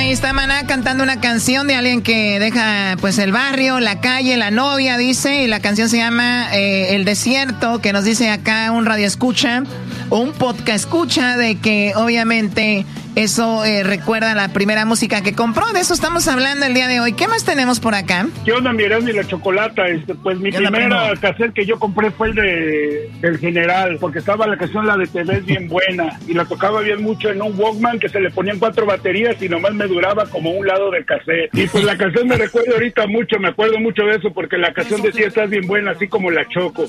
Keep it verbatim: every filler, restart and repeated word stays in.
Ahí está Maná cantando una canción de alguien que deja pues el barrio, la calle, la novia, dice, y la canción se llama eh, El Desierto, que nos dice acá un radio escucha o un podcast escucha de que obviamente eso eh, recuerda la primera música que compró. De eso estamos hablando el día de hoy. ¿Qué más tenemos por acá? ¿Qué onda, mi Erasmo y la Chocolata? Este, pues mi primera cassette que yo compré fue el de El General, porque estaba la canción, la de Te Ves Bien Buena, y la tocaba bien mucho en un Walkman que se le ponían cuatro baterías y nomás me duraba como un lado del cassette. Y pues la canción me recuerda ahorita mucho, me acuerdo mucho de eso, porque la canción decía Estás bien buena, así como la Choco.